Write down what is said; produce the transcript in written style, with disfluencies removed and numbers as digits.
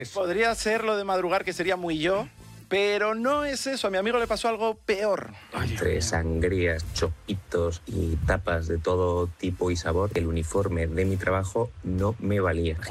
Podría ser lo de madrugar, que sería muy yo, pero no es eso. A mi amigo le pasó algo peor. Entre sangrías, chopitos y tapas de todo tipo y sabor, el uniforme de mi trabajo no me valía.